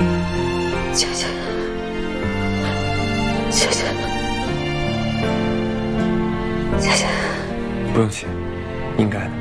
谢谢，谢谢，谢谢。 不用谢，应该的。